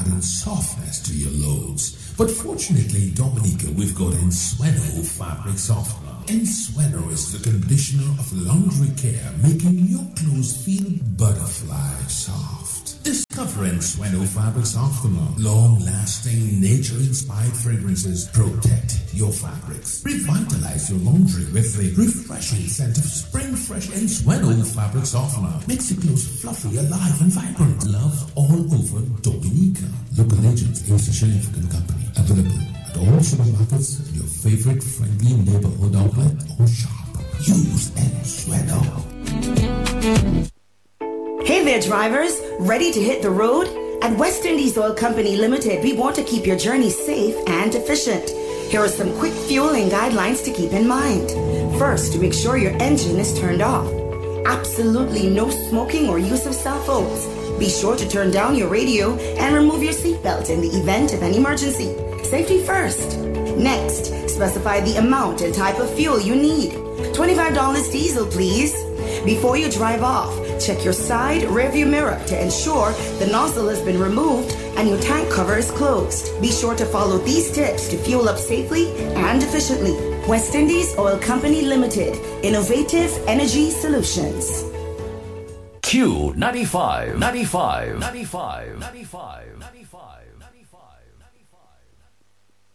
and softness to your loads. But fortunately, Dominica, we've got Ensueno Fabric Softener. Ensueno is the conditioner of laundry care, making your clothes feel butterfly soft. Discover Ensueno Fabric Softener. Long-lasting, nature-inspired fragrances protect your fabrics. Revitalize your laundry with the refreshing scent of spring fresh Ensueno Fabric Softener. Makes your clothes fluffy, alive, and vibrant. Loved all over Dominica. Local agents, Ace Significant Company. Available at all supermarkets and your favorite friendly neighborhood outlet or shop. Use Ensueno. Hey there, drivers. Ready to hit the road? At West Indies Oil Company Limited, we want to keep your journey safe and efficient. Here are some quick fueling guidelines to keep in mind. First, make sure your engine is turned off. Absolutely no smoking or use of cell phones. Be sure to turn down your radio and remove your seatbelt in the event of an emergency. Safety first. Next, specify the amount and type of fuel you need. $25 diesel, please. Before you drive off, check your side rearview mirror to ensure the nozzle has been removed and your tank cover is closed. Be sure to follow these tips to fuel up safely and efficiently. West Indies Oil Company Limited. Innovative energy solutions. Q95, 95, 95, 95, 95.